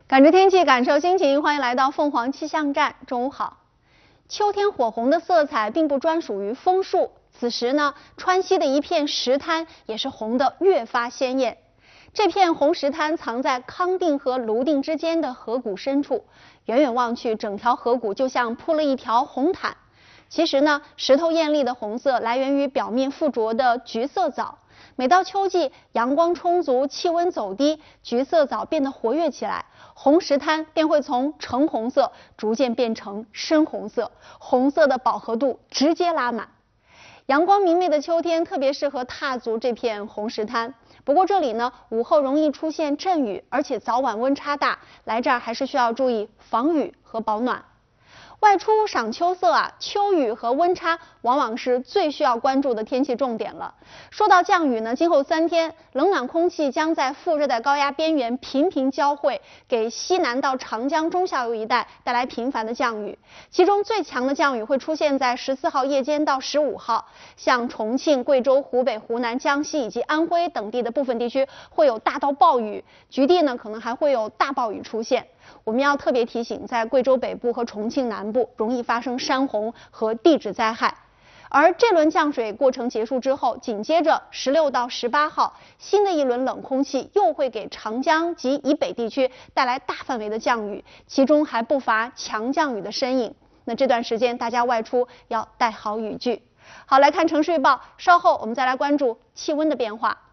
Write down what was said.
感知天气，感受心情，欢迎来到凤凰气象站。中午好。秋天火红的色彩并不专属于枫树，此时呢，川西的一片石滩也是红得越发鲜艳。这片红石滩藏在康定和泸定之间的河谷深处，远远望去，整条河谷就像铺了一条红毯。其实呢，石头艳丽的红色来源于表面附着的橘色藻。每到秋季，阳光充足，气温走低，橘色藻变得活跃起来，红石滩便会从橙红色逐渐变成深红色，红色的饱和度直接拉满。阳光明媚的秋天特别适合踏足这片红石滩。不过这里呢，午后容易出现阵雨，而且早晚温差大，来这儿还是需要注意防雨和保暖。外出赏秋色啊，秋雨和温差往往是最需要关注的天气重点了。说到降雨呢，今后3天，冷暖空气将在副热带高压边缘频频交汇，给西南到长江中下游一带带来频繁的降雨。其中最强的降雨会出现在14号夜间到15号，像重庆、贵州、湖北、湖南、江西以及安徽等地的部分地区会有大到暴雨，局地呢可能还会有大暴雨出现。我们要特别提醒，在贵州北部和重庆南部容易发生山洪和地质灾害。而这轮降水过程结束之后，紧接着16到18号，新的一轮冷空气又会给长江及以北地区带来大范围的降雨，其中还不乏强降雨的身影。那这段时间大家外出要带好雨具。好，来看城市预报，稍后我们再来关注气温的变化。